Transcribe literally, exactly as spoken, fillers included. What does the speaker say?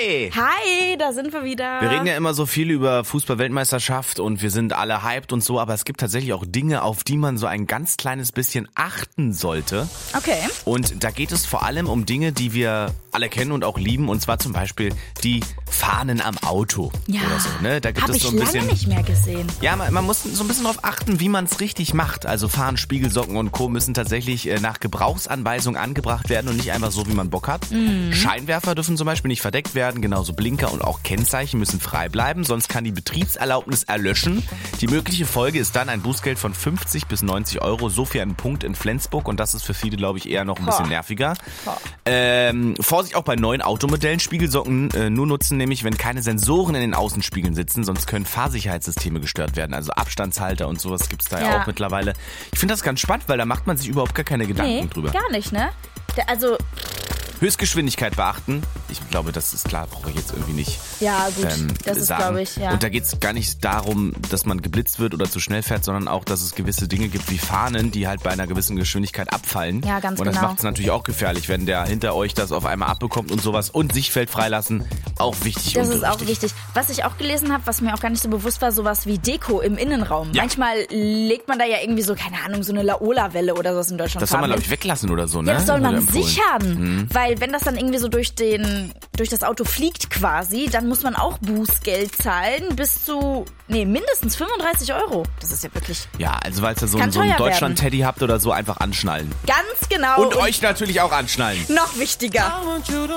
Hi! Hi, da sind wir wieder. Wir reden ja immer so viel über Fußball-Weltmeisterschaft und wir sind alle hyped und so, aber es gibt tatsächlich auch Dinge, auf die man so ein ganz kleines bisschen achten sollte. Okay. Und da geht es vor allem um Dinge, die wir alle kennen und auch lieben, und zwar zum Beispiel die Fahnen am Auto Ja, oder so. Ne? Da gibt hab es ich so ein bisschen. lange nicht mehr gesehen. Ja, man, man muss so ein bisschen darauf achten, wie man es richtig macht. Also Fahnen, Spiegelsocken und Co. müssen tatsächlich äh, nach Gebrauchsanweisung angebracht werden und nicht einfach so, wie man Bock hat. Mhm. Scheinwerfer dürfen zum Beispiel nicht verdeckt werden, genauso Blinker und auch Kennzeichen müssen frei bleiben, sonst kann die Betriebserlaubnis erlöschen. Die mögliche Folge ist dann ein Bußgeld von fünfzig bis neunzig Euro, so für einen Punkt in Flensburg, und das ist für viele, glaube ich, eher noch ein bisschen nerviger. Ähm, Vorsicht auch bei neuen Automodellen, Spiegelsocken äh, nur nutzen, nämlich wenn keine Sensoren in den Außenspiegeln sitzen, sonst können Fahrsicherheitssysteme gestört werden, also Abstandshalter und sowas gibt's da ja, ja auch mittlerweile. Ich finde das ganz spannend, weil da macht man sich überhaupt gar keine Gedanken nee, drüber. Gar nicht, ne? Der, also Höchstgeschwindigkeit beachten. Ich glaube, das ist klar, brauche ich jetzt irgendwie nicht ja, gut, ähm, das ist, sagen. glaube ich, ja. Und da geht es gar nicht darum, dass man geblitzt wird oder zu schnell fährt, sondern auch, dass es gewisse Dinge gibt wie Fahnen, die halt bei einer gewissen Geschwindigkeit abfallen. Ja, ganz und das genau. macht es natürlich auch gefährlich, wenn der hinter euch das auf einmal abbekommt und sowas. Und Sichtfeld freilassen, auch wichtig. Das und ist auch richtig. wichtig. Was ich auch gelesen habe, was mir auch gar nicht so bewusst war, sowas wie Deko im Innenraum. Ja. Manchmal legt man da ja irgendwie so, keine Ahnung, so eine Laola-Welle oder sowas in Deutschland. Das soll man, glaube ich, weglassen oder so, ne? Ja, das soll man empfohlen. sichern, Mhm. weil wenn das dann irgendwie so durch den durch das Auto fliegt quasi, dann muss man auch Bußgeld zahlen bis zu, nee, mindestens fünfunddreißig Euro. Das ist ja wirklich Ja, also weil ihr so, Kann so einen teuer Deutschland-Teddy habt oder so, einfach anschnallen. ganz genau Und, und euch natürlich auch anschnallen. noch wichtiger.